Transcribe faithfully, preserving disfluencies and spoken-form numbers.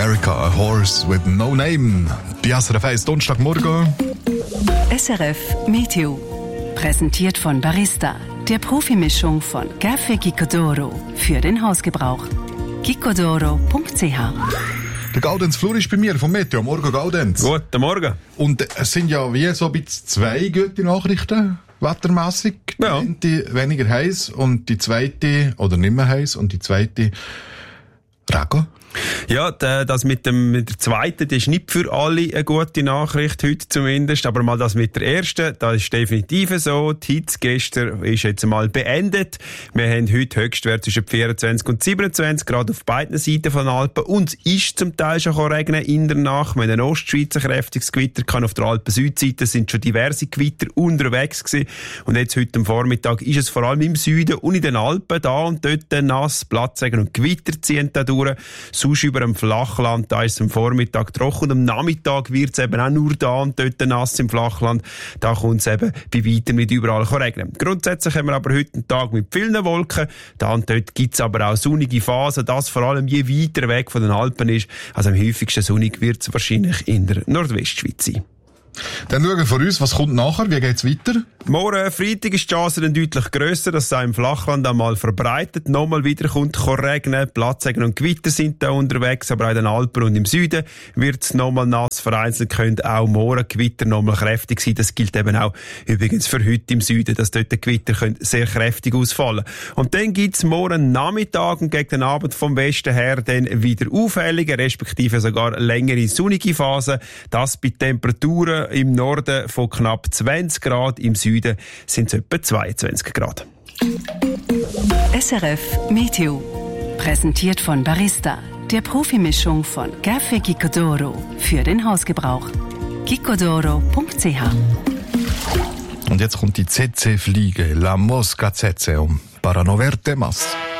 America, a horse with no name. Die S R F eins Donnerstagmorgen. S R F Meteo. Präsentiert von Barista, der Profimischung von Café Gicodoro für den Hausgebrauch. gicodoro punkt c h. Der Gaudenz Flur ist bei mir vom Meteo. Morgen, Gaudenz. Guten Morgen. Und es sind ja wie so ein bisschen zwei gute Nachrichten, wettermässig. Ja. Die weniger heiß und die zweite, oder nicht mehr heiß, und die zweite Regen. Ja, das mit dem mit der zweiten, das ist nicht für alle eine gute Nachricht, heute zumindest. Aber mal das mit der ersten, das ist definitiv so. Die Hitze gestern ist jetzt mal beendet. Wir haben heute Höchstwert zwischen vierundzwanzig und siebenundzwanzig Grad auf beiden Seiten von den Alpen. Und es ist zum Teil schon regnen in der Nacht. Wir haben in der Ostschweiz ein kräftiges Gewitter gehabt. Auf der Alpen-Südseite sind schon diverse Gewitter unterwegs gewesen. Und jetzt heute am Vormittag ist es vor allem im Süden und in den Alpen da und dort nass, Platzregen und Gewitter ziehen da durch. Sonst über dem Flachland, da ist es am Vormittag trocken und am Nachmittag wird es eben auch nur da und dort nass im Flachland. Da kommt es eben bei weitem nicht überall regnen. Grundsätzlich haben wir aber heute einen Tag mit vielen Wolken. Da und dort gibt es aber auch sonnige Phasen, das vor allem je weiter weg von den Alpen ist. Also am häufigsten sonnig wird es wahrscheinlich in der Nordwestschweiz sein. Dann schauen wir von uns, was kommt nachher, wie geht's weiter? Morgen Freitag ist die Chance dann deutlich grösser, dass es auch im Flachland einmal verbreitet. Nochmal wieder kommt regnen, Platzregen und Gewitter sind da unterwegs, aber auch in den Alpen und im Süden wird es nochmal nass. Vereinzelt können auch morgen Gewitter nochmal kräftig sein. Das gilt eben auch übrigens für heute im Süden, dass dort die Gewitter können sehr kräftig ausfallen. Und dann gibt es morgen Nachmittag und gegen den Abend vom Westen her dann wieder Aufhellungen, respektive sogar längere sonnige Phasen. Das bei Temperaturen im Norden von knapp zwanzig Grad, im Süden sind es etwa zweiundzwanzig Grad. S R F Meteo. Präsentiert von Barista, der Profimischung von Café Gicodoro für den Hausgebrauch. gicodoro punkt c h. Und jetzt kommt die Z C-Fliege, La Mosca Z C, um para no verte más.